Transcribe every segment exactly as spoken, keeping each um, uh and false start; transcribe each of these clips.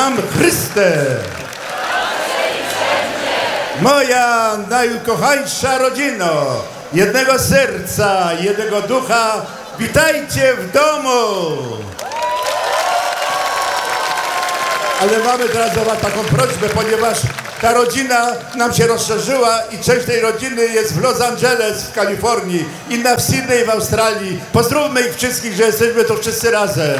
nam Chryste. Moja najukochańsza rodzino, jednego serca, jednego ducha, witajcie w domu. Ale mamy teraz do was taką prośbę, ponieważ ta rodzina nam się rozszerzyła i część tej rodziny jest w Los Angeles w Kalifornii, inna w Sydney w Australii. Pozdrówmy ich wszystkich, że jesteśmy tu wszyscy razem.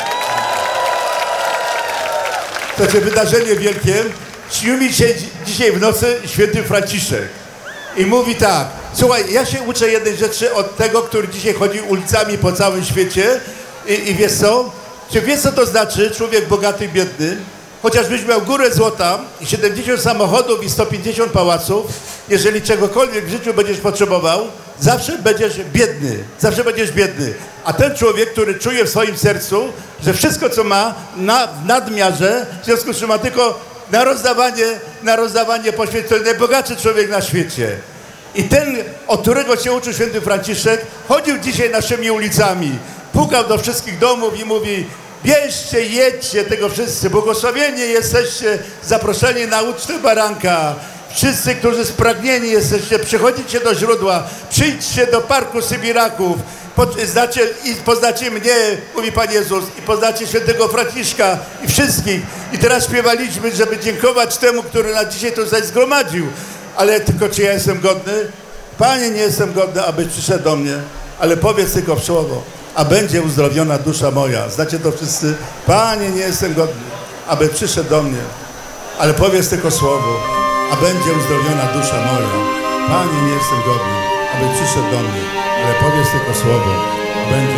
To jest wydarzenie wielkie. Śnił mi się dzisiaj w nocy święty Franciszek i mówi tak: słuchaj, ja się uczę jednej rzeczy od tego, który dzisiaj chodzi ulicami po całym świecie i, i wiesz co? Czy wiesz, co to znaczy człowiek bogaty i biedny? Chociażbyś miał górę złota i siedemdziesiąt samochodów i sto pięćdziesiąt pałaców, jeżeli czegokolwiek w życiu będziesz potrzebował, zawsze będziesz biedny, zawsze będziesz biedny. A ten człowiek, który czuje w swoim sercu, że wszystko, co ma na, w nadmiarze, w związku z czym ma tylko na rozdawanie, na rozdawanie poświęceń, to jest najbogatszy człowiek na świecie. I ten, od którego się uczył święty Franciszek, chodził dzisiaj naszymi ulicami, pukał do wszystkich domów i mówi: bierzcie, jedźcie tego wszyscy, błogosławieni jesteście, zaproszeni na ucztę baranka. Wszyscy, którzy spragnieni jesteście, przychodzicie do źródła, przyjdźcie do parku Sybiraków, znacie, i poznacie mnie, mówi Pan Jezus, i poznacie świętego Franciszka i wszystkich. I teraz śpiewaliśmy, żeby dziękować temu, który nas dzisiaj tutaj zgromadził. Ale tylko czy ja jestem godny? Panie, nie jestem godny, abyś przyszedł do mnie, ale powiedz tylko słowo, a będzie uzdrowiona dusza moja. Znacie to wszyscy? Panie, nie jestem godny, aby przyszedł do mnie, ale powiedz tylko słowo, a będzie uzdrowiona dusza moja. Panie, nie jestem godny, aby przyszedł do mnie, ale powiedz tylko słowo, a będzie